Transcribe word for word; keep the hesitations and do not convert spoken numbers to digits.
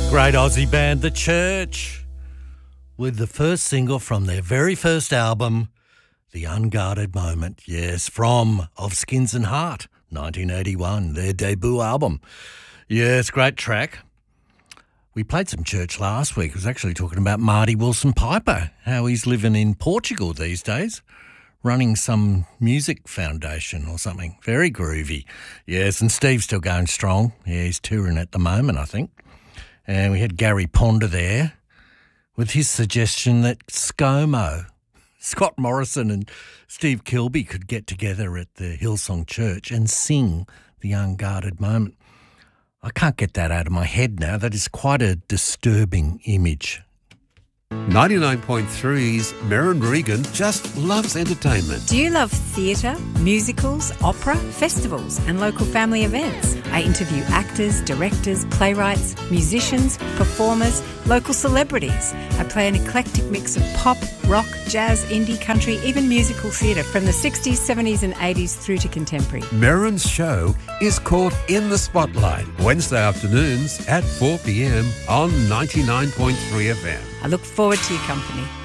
Great Aussie band, The Church, with the first single from their very first album, The Unguarded Moment. Yes, from Of Skins and Heart, nineteen eighty-one, their debut album. Yes, great track. We played some Church last week. I was actually talking about Marty Wilson Piper, how he's living in Portugal these days, running some music foundation or something. Very groovy. Yes, and Steve's still going strong. Yeah, he's touring at the moment, I think. And we had Gary Ponder there with his suggestion that ScoMo, Scott Morrison and Steve Kilbey could get together at the Hillsong Church and sing The Unguarded Moment. I can't get that out of my head now. That is quite a disturbing image. ninety-nine point three's Merrin Regan just loves entertainment. Do you love theatre, musicals, opera, festivals and local family events? I interview actors, directors, playwrights, musicians, performers, local celebrities. I play an eclectic mix of pop, rock, jazz, indie, country, even musical theatre from the sixties, seventies and eighties through to contemporary. Merrin's show is called In the Spotlight, Wednesday afternoons at four p.m. on ninety-nine point three F M. I look forward to your company.